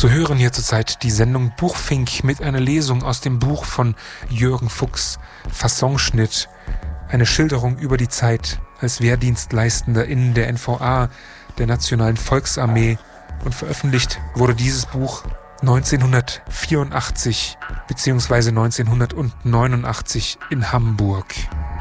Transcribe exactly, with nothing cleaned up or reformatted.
So hören hier zurzeit die Sendung Buchfink mit einer Lesung aus dem Buch von Jürgen Fuchs, Fassonschnitt, eine Schilderung über die Zeit als Wehrdienstleistender in der N V A, der Nationalen Volksarmee, und veröffentlicht wurde dieses Buch neunzehnhundertvierundachtzig bzw. neunzehnhundertneunundachtzig in Hamburg.